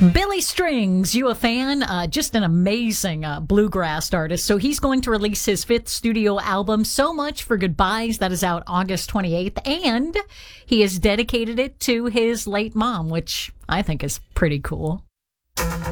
Billy Strings, you a fan? Just an amazing bluegrass artist. So he's going to release his fifth studio album, So Much for Goodbyes, that is out August 28th. And he has dedicated it to his late mom, which I think is pretty cool.